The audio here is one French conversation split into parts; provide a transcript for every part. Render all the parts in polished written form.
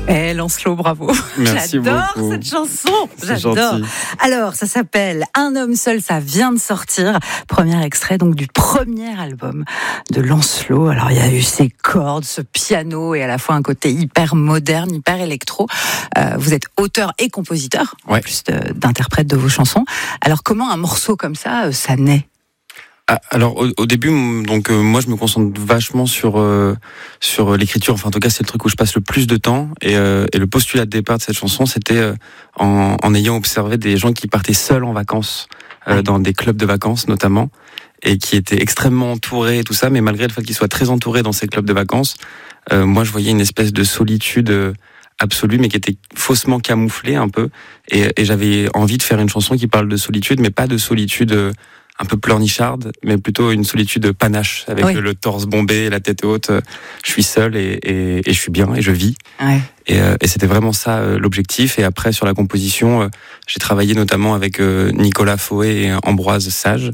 Lancelot, bravo. Merci J'adore beaucoup. cette chanson. C'est J'adore. gentil. Alors, ça s'appelle Un homme seul, ça vient de sortir. Premier extrait donc du premier album de Lancelot. Alors, il y a eu ces cordes, ce piano et à la fois un côté hyper moderne, hyper électro. Vous êtes auteur et compositeur, en Ouais. plus d'interprète de vos chansons. Alors, comment un morceau comme ça, ça naît ? Alors au début, donc moi je me concentre vachement sur l'écriture. Enfin en tout cas c'est le truc où je passe le plus de temps. Et le postulat de départ de cette chanson, c'était en ayant observé des gens qui partaient seuls en vacances dans des clubs de vacances notamment, et qui étaient extrêmement entourés et tout ça. Mais malgré le fait qu'ils soient très entourés dans ces clubs de vacances, moi je voyais une espèce de solitude absolue, mais qui était faussement camouflée un peu. Et j'avais envie de faire une chanson qui parle de solitude, mais pas de solitude un peu pleurnicharde, mais plutôt une solitude panache, avec le torse bombé, la tête haute. Je suis seul et je suis bien et je vis. Ouais. Et c'était vraiment ça l'objectif. Et après, sur la composition, j'ai travaillé notamment avec Nicolas Faué et Ambroise Sage,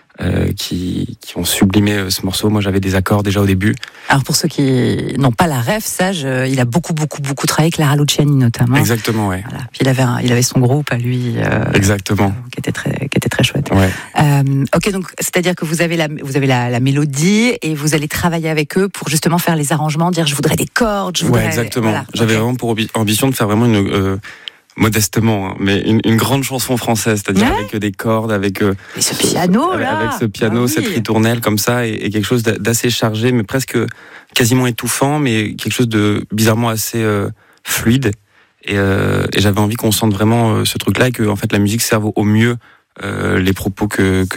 qui ont sublimé ce morceau. Moi, j'avais des accords déjà au début. Alors pour ceux qui n'ont pas la ref, Sage, il a beaucoup travaillé avec Clara Luciani notamment. Exactement, ouais. Voilà. Puis il avait son groupe à lui. Exactement. Qui était très chouette. Ouais. Ok, donc c'est-à-dire que vous avez la mélodie et vous allez travailler avec eux pour justement faire les arrangements, dire je voudrais des cordes, je voudrais. Ouais, exactement. Voilà. J'avais Ok. vraiment pour ambition de faire vraiment une modestement, hein, mais une grande chanson française, c'est-à-dire avec des cordes, avec Et ce piano là, avec ce piano, ah oui. cette ritournelle comme ça, et quelque chose d'assez chargé, mais presque quasiment étouffant, mais quelque chose de bizarrement assez fluide. Et j'avais envie qu'on sente vraiment ce truc-là, et que en fait la musique serve au mieux les propos que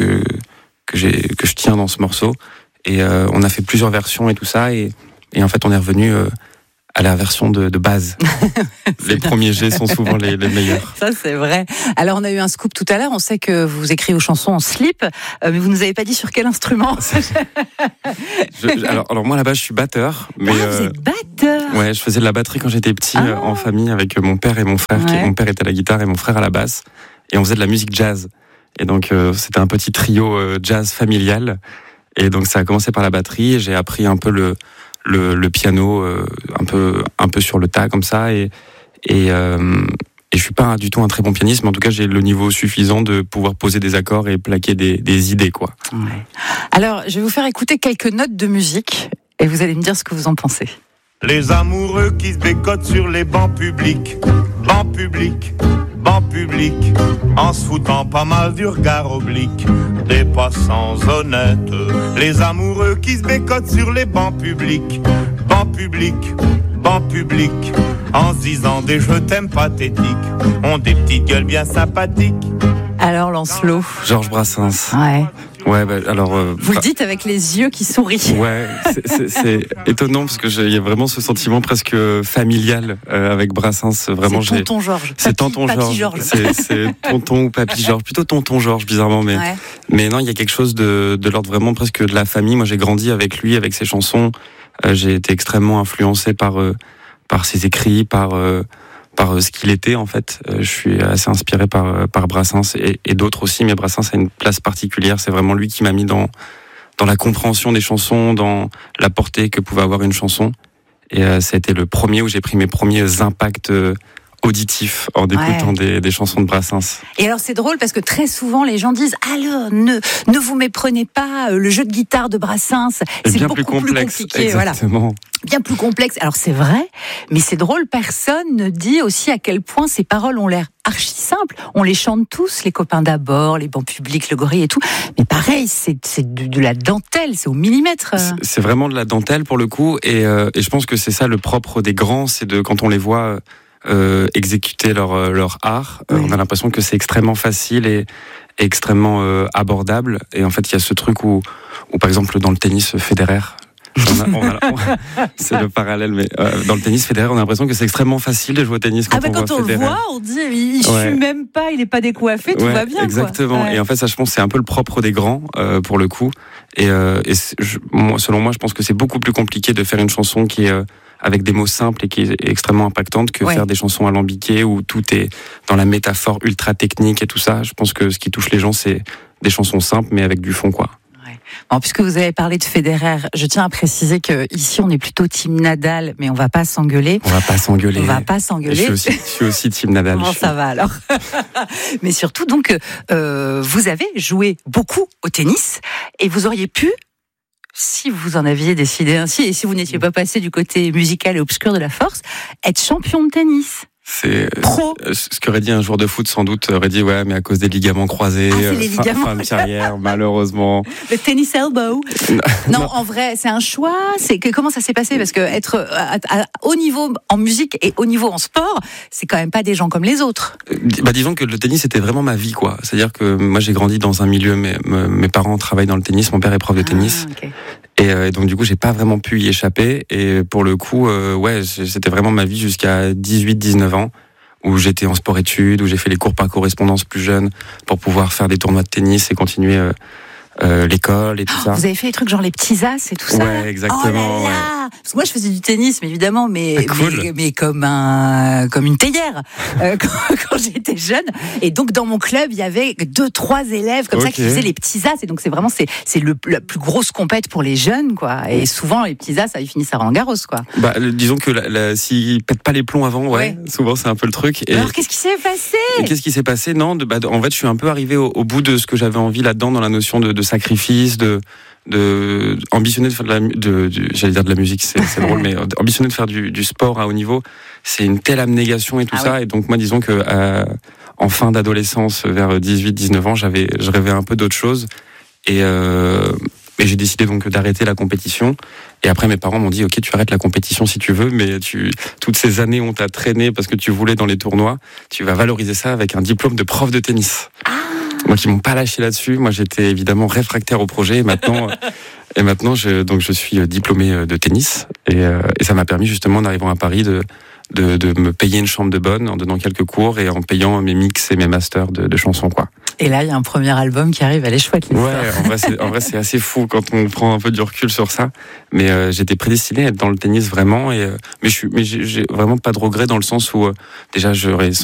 je tiens dans ce morceau. Et on a fait plusieurs versions et tout ça, et en fait on est revenu à la version de base. Les premiers jets sont souvent les meilleurs. Ça, c'est vrai. Alors, on a eu un scoop tout à l'heure. On sait que vous écrivez aux chansons en slip, mais vous nous avez pas dit sur quel instrument. Alors moi, là-bas, je suis batteur. Mais, vous êtes batteur. Ouais, je faisais de la batterie quand j'étais petit, en famille, avec mon père et mon frère. Ouais. Mon père était à la guitare et mon frère à la basse. Et on faisait de la musique jazz. Et donc, c'était un petit trio jazz familial. Et donc, ça a commencé par la batterie. Et j'ai appris un peu le piano, un peu sur le tas, comme ça. Et je suis pas du tout un très bon pianiste, mais en tout cas, j'ai le niveau suffisant de pouvoir poser des accords et plaquer des idées, quoi. Ouais. Alors, je vais vous faire écouter quelques notes de musique et vous allez me dire ce que vous en pensez. Les amoureux qui se bécotent sur les bancs publics, bancs publics, bancs publics, en se foutant pas mal du regard oblique des passants honnêtes. Les amoureux qui se bécotent sur les bancs publics, bancs publics, bancs publics, en se disant des je t'aime pathétiques, ont des petites gueules bien sympathiques. Alors, Lancelot. Georges Brassens. Ouais. Ouais, alors. Vous le dites avec les yeux qui sourient. Ouais, c'est étonnant parce que il y a vraiment ce sentiment presque familial avec Brassens. Vraiment, c'est tonton Georges. C'est tonton Georges. C'est tonton ou papy Georges. Plutôt tonton Georges, bizarrement, mais non, il y a quelque chose de l'ordre vraiment presque de la famille. Moi, j'ai grandi avec lui, avec ses chansons. J'ai été extrêmement influencé par ses écrits, par ce qu'il était en fait. Je suis assez inspiré par Brassens et d'autres aussi, mais Brassens a une place particulière. C'est vraiment lui qui m'a mis dans la compréhension des chansons, dans la portée que pouvait avoir une chanson. Et ça a été le premier où j'ai pris mes premiers impacts auditifs en écoutant des chansons de Brassens. Et alors c'est drôle parce que très souvent les gens disent alors ne vous méprenez pas, le jeu de guitare de Brassens c'est bien beaucoup plus complexe. compliqué, Exactement. Voilà. Bien plus complexe. Alors c'est vrai, mais c'est drôle, personne ne dit aussi à quel point ces paroles ont l'air archi simples. On les chante tous, les copains d'abord, les bancs publics, le gorille et tout. Mais pareil, c'est de la dentelle, c'est au millimètre. C'est vraiment de la dentelle pour le coup, et je pense que c'est ça le propre des grands, c'est de quand on les voit exécuter leur art, on a l'impression que c'est extrêmement facile et extrêmement abordable. Et en fait, il y a ce truc où par exemple dans le tennis, Federer. C'est le parallèle, mais dans le tennis, Federer, on a l'impression que c'est extrêmement facile de jouer au tennis quand quand on le voit, on dit il fume même pas, il est pas décoiffé, tout va bien. Exactement. Quoi. Et en fait, ça, je pense, c'est un peu le propre des grands pour le coup. Et selon moi, je pense que c'est beaucoup plus compliqué de faire une chanson qui est avec des mots simples et qui est extrêmement impactante que faire des chansons alambiquées où tout est dans la métaphore ultra technique et tout ça. Je pense que ce qui touche les gens, c'est des chansons simples mais avec du fond, quoi. Bon, puisque vous avez parlé de Federer, je tiens à préciser que ici on est plutôt team Nadal, mais on va pas s'engueuler. On va pas s'engueuler. Je suis aussi team Nadal. Bon, ça va alors. Mais surtout donc, vous avez joué beaucoup au tennis et vous auriez pu, si vous en aviez décidé ainsi et si vous n'étiez pas passé du côté musical et obscur de la force, être champion de tennis. C'est pro. Ce qu'aurait dit un joueur de foot, sans doute, aurait dit ouais, mais à cause des ligaments croisés, c'est les ligaments. Fin de carrière, malheureusement. Le tennis elbow. Non, en vrai, c'est un choix. Comment ça s'est passé? Parce que être à haut niveau en musique et haut niveau en sport, c'est quand même pas des gens comme les autres. Disons que le tennis était vraiment ma vie, quoi. C'est-à-dire que moi, j'ai grandi dans un milieu, mes parents travaillent dans le tennis, mon père est prof de tennis. Okay. Et donc du coup, j'ai pas vraiment pu y échapper. Et pour le coup, c'était vraiment ma vie jusqu'à 18-19 ans, où j'étais en sport-études, où j'ai fait les cours par correspondance plus jeune pour pouvoir faire des tournois de tennis et continuer l'école et tout ça. Vous avez fait des trucs genre les petits as et tout ça? Ouais, exactement. Oh là là. Ouais. Parce que moi, je faisais du tennis, mais évidemment, mais comme une théière quand j'étais jeune. Et donc, dans mon club, il y avait 2-3 élèves comme ça qui faisaient les petits as. Et donc, c'est vraiment la plus grosse compète pour les jeunes, quoi. Et souvent, les petits as, ça finissent à Roland-Garros, quoi. Disons que s'ils pètent pas les plombs avant, souvent c'est un peu le truc. Et alors, qu'est-ce qui s'est passé? Non, en fait, je suis un peu arrivé au bout de ce que j'avais envie là-dedans, dans la notion de sacrifice, de ambitionner de faire j'allais dire de la musique, c'est drôle, mais ambitionner de faire du sport à haut niveau, c'est une telle abnégation et tout ça. Oui. Et donc moi, disons que en fin d'adolescence, vers 18-19 ans, je rêvais un peu d'autre chose et j'ai décidé donc d'arrêter la compétition. Et après, mes parents m'ont dit, ok, tu arrêtes la compétition si tu veux, mais toutes ces années on t'a traîné parce que tu voulais dans les tournois, tu vas valoriser ça avec un diplôme de prof de tennis. Moi, qui m'ont pas lâché là-dessus. Moi, j'étais évidemment réfractaire au projet. Et maintenant, je suis diplômé de tennis. Et ça m'a permis justement, en arrivant à Paris, de me payer une chambre de bonne en donnant quelques cours et en payant mes mix et mes masters de chansons, quoi. Et là, il y a un premier album qui arrive, elle est chouette, l'histoire. Ouais, en vrai, c'est assez fou quand on prend un peu du recul sur ça. Mais j'étais prédestiné à être dans le tennis vraiment. Mais j'ai vraiment pas de regrets dans le sens où déjà j'aurais